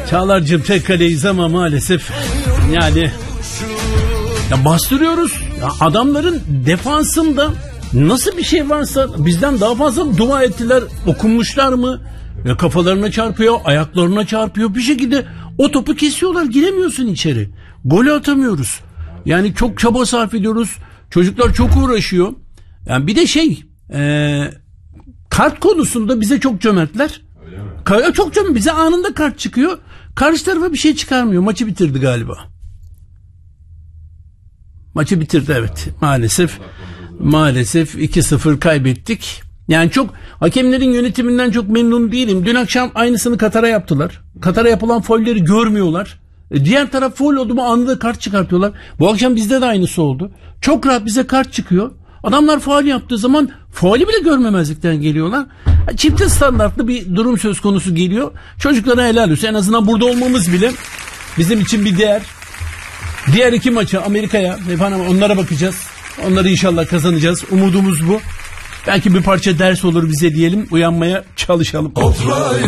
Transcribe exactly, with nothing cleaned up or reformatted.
Çağlar'cığım tek kaleyiz ama maalesef yani ya bastırıyoruz. Ya adamların defansında nasıl bir şey varsa bizden daha fazla dua ettiler. Okunmuşlar mı? Ya kafalarına çarpıyor, ayaklarına çarpıyor. Bir şekilde o topu kesiyorlar. Giremiyorsun içeri. Golü atamıyoruz. Yani çok çaba sarf ediyoruz. Çocuklar çok uğraşıyor. Yani bir de şey e, kart konusunda bize çok cömertler. Öyle mi? Ka- çok cömert. Bize anında kart çıkıyor. Karşı tarafa bir şey çıkarmıyor. Maçı bitirdi galiba. Maçı bitirdi evet. Maalesef. Maalesef iki sıfır kaybettik. Yani çok hakemlerin yönetiminden çok memnun değilim. Dün akşam aynısını Katar'a yaptılar. Katar'a yapılan faulleri görmüyorlar. E, diğer taraf faul oldu mu anında kart çıkartıyorlar. Bu akşam bizde de aynısı oldu. Çok rahat bize kart çıkıyor. Adamlar faul yaptığı zaman faulü bile görmemezlikten geliyorlar. Çifte standartlı bir durum söz konusu geliyor. Çocuklara helal olsun. En azından burada olmamız bile bizim için bir değer. Diğer iki maça Amerika'ya efendim onlara bakacağız. Onları inşallah kazanacağız. Umudumuz bu. Belki bir parça ders olur bize diyelim. Uyanmaya çalışalım. Oturayım.